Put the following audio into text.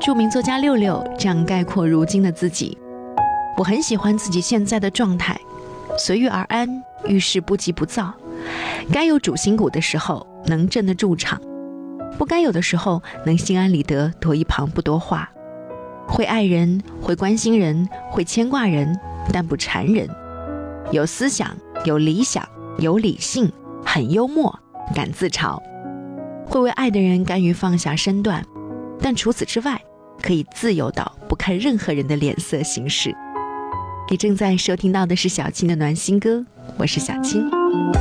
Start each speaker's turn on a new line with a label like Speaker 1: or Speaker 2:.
Speaker 1: 著名作家六六这样概括如今的自己：我很喜欢自己现在的状态，随遇而安，遇事不急不躁，该有主心骨的时候能镇得住场，不该有的时候能心安理得躲一旁不多话，会爱人，会关心人，会牵挂人，但不缠人，有思想，有理想，有理性，很幽默，敢自嘲，会为爱的人甘于放下身段，但除此之外可以自由到不看任何人的脸色行事。你正在收听到的是小青的暖心歌，我是小青。